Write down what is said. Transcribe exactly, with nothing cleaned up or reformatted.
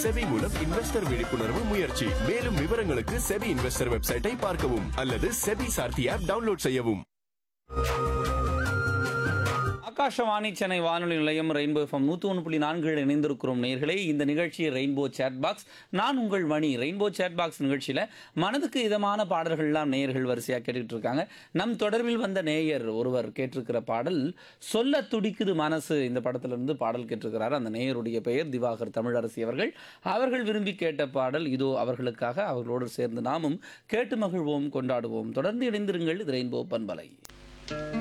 SEBI மூலம் investor விழிப்புணர்வு முயற்சி. மேலும் விவரங்களுக்கு செபி இன்வெஸ்டர் வெப்சைட்டை பார்க்கவும் அல்லது செபி சார்த்தி ஆப் டவுன்லோட் செய்யவும். ஆகாஷவாணி சென்னை வானொலி நிலையம் ரெயின்போ எஃப்எம் நூற்றி ஒன்று புள்ளி நான்கில் இணைந்திருக்கிறோம் நேர்களே. இந்த நிகழ்ச்சி ரெயின்போ சேட் பாக்ஸ். நான் உங்கள் மணி. ரெயின்போ சேட் பாக்ஸ் நிகழ்ச்சியில் மனதுக்கு இதமான பாடல்கள்லாம் நேயர்கள் வரிசையாக கேட்டுக்கிட்டு இருக்காங்க. நம் தொடர்பில் வந்த நேயர் ஒருவர் கேட்டிருக்கிற பாடல் சொல்ல துடிக்குது மனசு, இந்த படத்திலிருந்து பாடல் கேட்டிருக்கிறார். அந்த நேயருடைய பெயர் திவாகர் தமிழரசி அவர்கள். அவர்கள் விரும்பி கேட்ட பாடல் இதோ அவர்களுக்காக. அவர்களோடு சேர்ந்து நாமும் கேட்டு மகிழ்வோம், கொண்டாடுவோம். தொடர்ந்து இணைந்திருங்கள். இது ரெயின்போ பண்பலை.